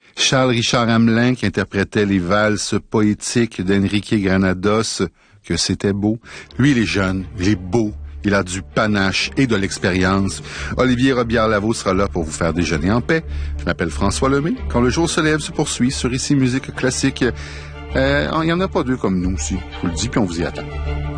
Charles Richard Hamelin qui interprétait les valses poétiques d'Enrique Granados, que c'était beau. Lui, il est jeune, il est beau, il a du panache et de l'expérience. Olivier Robillard-Lavaux sera là pour vous faire déjeuner en paix. Je m'appelle François Lemay. Quand le jour se lève se poursuit sur Ici Musique Classique. Il n'y en a pas deux comme nous aussi. Je vous le dis, puis on vous y attend.